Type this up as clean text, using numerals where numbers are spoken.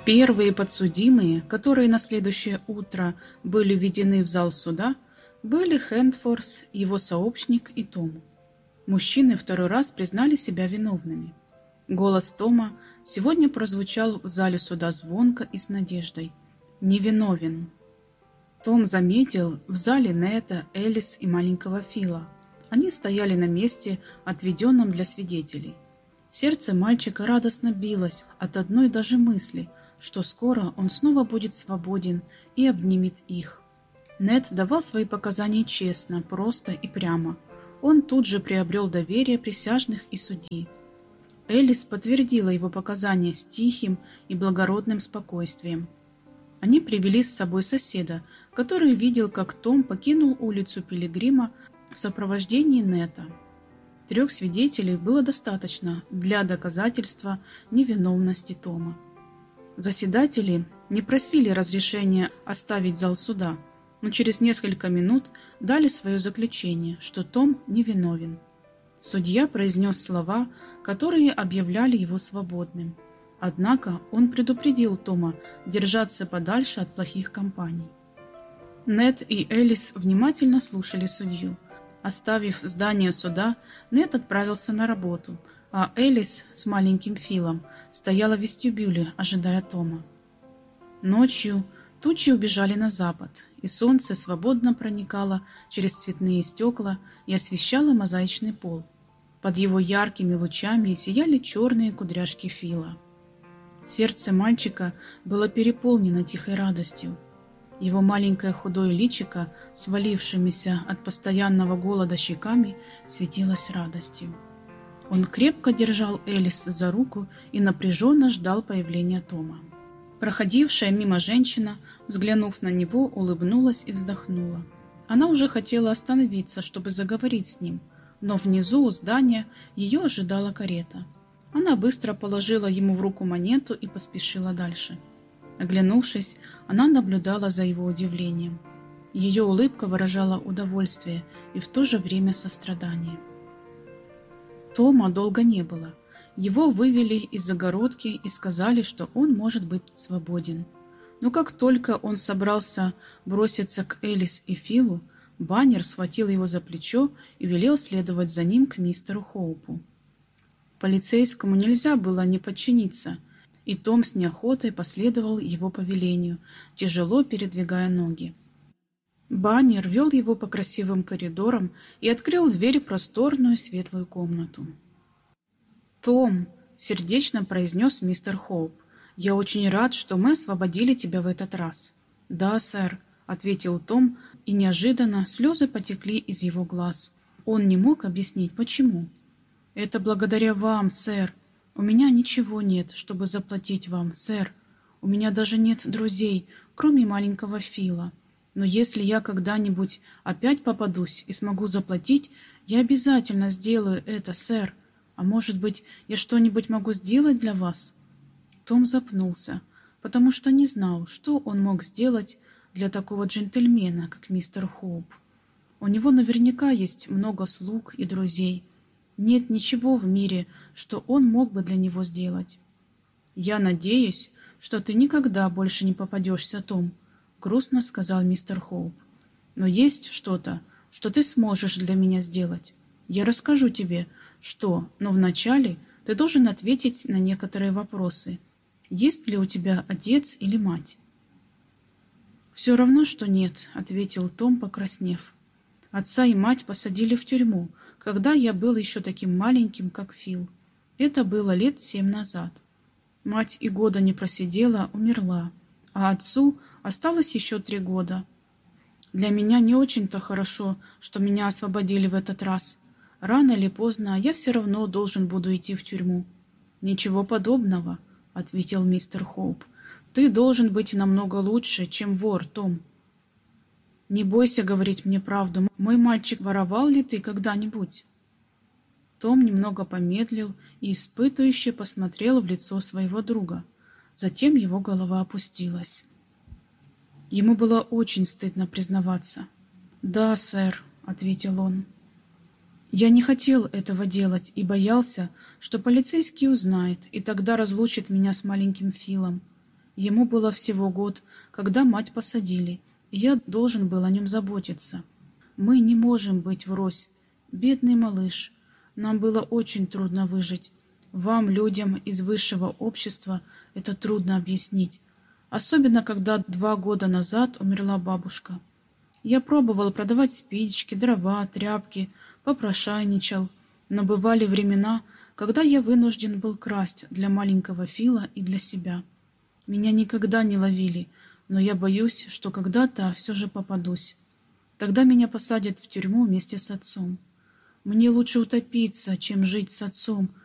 Первые подсудимые, которые на следующее утро были введены в зал суда, были Хэндфорс, его сообщник и Том. Мужчины второй раз признали себя виновными. Голос Тома сегодня прозвучал в зале суда звонко и с надеждой. «Невиновен». Том заметил в зале Нета, Элис и маленького Фила. Они стояли на месте, отведенном для свидетелей. Сердце мальчика радостно билось от одной даже мысли, что скоро он снова будет свободен и обнимет их. Нет давал свои показания честно, просто и прямо. Он тут же приобрел доверие присяжных и судьи. Элис подтвердила его показания с тихим и благородным спокойствием. Они привели с собой соседа, который видел, как Том покинул улицу Пилигрима в сопровождении Нета. 3 свидетелей было достаточно для доказательства невиновности Тома. Заседатели не просили разрешения оставить зал суда, но через несколько минут дали свое заключение, что Том невиновен. Судья произнес слова, которые объявляли его свободным. Однако он предупредил Тома держаться подальше от плохих компаний. Нет и Элис внимательно слушали судью. Оставив здание суда, Нет отправился на работу, а Элис с маленьким Филом стояла в вестибюле, ожидая Тома. Ночью тучи убежали на запад, и солнце свободно проникало через цветные стекла и освещало мозаичный пол. Под его яркими лучами сияли черные кудряшки Фила. Сердце мальчика было переполнено тихой радостью. Его маленькое худое личико, свалившимися от постоянного голода щеками, светилось радостью. Он крепко держал Элис за руку и напряженно ждал появления Тома. Проходившая мимо женщина, взглянув на него, улыбнулась и вздохнула. Она уже хотела остановиться, чтобы заговорить с ним, но внизу у здания ее ожидала карета. Она быстро положила ему в руку монету и поспешила дальше. Оглянувшись, она наблюдала за его удивлением. Ее улыбка выражала удовольствие и в то же время сострадание. Тома долго не было. Его вывели из загородки и сказали, что он может быть свободен. Но как только он собрался броситься к Элис и Филу, Баннер схватил его за плечо и велел следовать за ним к мистеру Хоупу. Полицейскому нельзя было не подчиниться, и Том с неохотой последовал его повелению, тяжело передвигая ноги. Баннер вел его по красивым коридорам и открыл дверь в просторную светлую комнату. «Том», — сердечно произнес мистер Хоуп, — «я очень рад, что мы освободили тебя в этот раз». «Да, сэр», — ответил Том, и неожиданно слезы потекли из его глаз. Он не мог объяснить, почему. «Это благодаря вам, сэр. У меня ничего нет, чтобы заплатить вам, сэр. У меня даже нет друзей, кроме маленького Фила. Но если я когда-нибудь опять попадусь и смогу заплатить, я обязательно сделаю это, сэр. А может быть, я что-нибудь могу сделать для вас?» Том запнулся, потому что не знал, что он мог сделать для такого джентльмена, как мистер Хоуп. У него наверняка есть много слуг и друзей. Нет ничего в мире, что он мог бы для него сделать. «Я надеюсь, что ты никогда больше не попадешься, Том», — грустно сказал мистер Хоуп. «Но есть что-то, что ты сможешь для меня сделать. Я расскажу тебе, что, но вначале ты должен ответить на некоторые вопросы. Есть ли у тебя отец или мать?» «Все равно, что нет», — ответил Том, покраснев. «Отца и мать посадили в тюрьму, когда я был еще таким маленьким, как Фил. Это было лет 7 назад. Мать и года не просидела, умерла, а отцу осталось еще 3 года. Для меня не очень-то хорошо, что меня освободили в этот раз. Рано или поздно я все равно должен буду идти в тюрьму». «Ничего подобного», — ответил мистер Хоуп. «Ты должен быть намного лучше, чем вор, Том». «Не бойся говорить мне правду. Мой мальчик, воровал ли ты когда-нибудь?» Том немного помедлил и испытующе посмотрел в лицо своего друга. Затем его голова опустилась. Ему было очень стыдно признаваться. «Да, сэр», — ответил он. «Я не хотел этого делать и боялся, что полицейский узнает и тогда разлучит меня с маленьким Филом. Ему было всего год, когда мать посадили, и я должен был о нем заботиться. Мы не можем быть врозь. Бедный малыш. Нам было очень трудно выжить. Вам, людям из высшего общества, это трудно объяснить. Особенно, когда 2 года назад умерла бабушка. Я пробовал продавать спички, дрова, тряпки, попрошайничал. Но бывали времена, когда я вынужден был красть для маленького Фила и для себя. Меня никогда не ловили, но я боюсь, что когда-то все же попадусь. Тогда меня посадят в тюрьму вместе с отцом. Мне лучше утопиться, чем жить с отцом,